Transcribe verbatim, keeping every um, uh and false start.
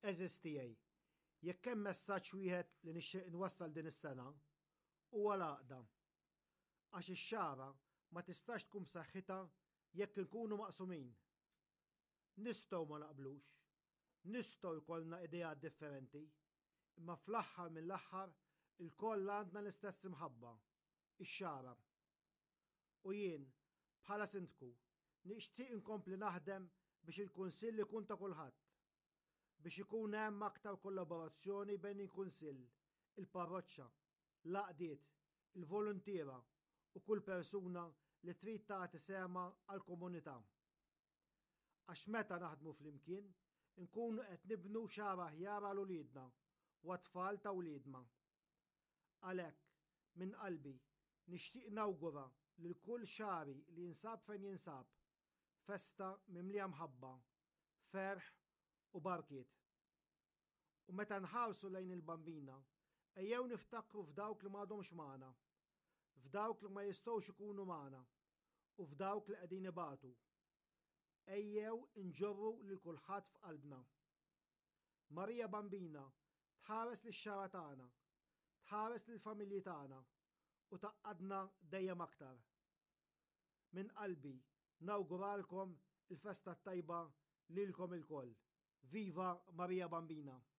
Eżis tiegħi, jekk hemm messaġġ wieħed li nixtieq inwassal din is-sena huwa l-għaqda. Għax ix-xara ma tistax tkun b'saħħitha jekk inkunu maqsumin. Nistgħu ma naqblux, nistgħu jkollna ideat differenti, imma fl-aħħar mill-aħħar il-koll għandna l-istess imħabba, ix-xara. U jien bħala sindku nixtieq inkompli naħdem biex il-kunsill ikun ta' kulħadd, biex ikun hemm aktar kollaborazzjoni bejn il-kunsill, il-parroċċa, l-għaqdiet, il-volontiera u kull persuna li trid tagħti sema għall-komunità. Għax meta naħdmu flimkien, nkunu qed nibnu xara aħjar għal uliedna u għat-tfal ta' uliedna. Għalhekk minn qalbi nixtieq nawgura lil kull xari li jinsab fejn jinsab festa mimlija mħabba, ferħ u barkiet. U meta nħarsu lejn il-bambina, ejjew niftakru f'dawk li m'għadhomx magħna, f'dawk li ma jistgħux ikunu magħna u f'dawk li qegħdin ibatu. Ejjew inġorru lil kulħadd f'qalbna. Marija Bambina tħares lix-xara tagħna, tħares lill-familji tagħna u taqqadna dejjem aktar. Min qalbi nawguralkom il-festa tajba lilkom ilkoll. Viva Marija Bambina!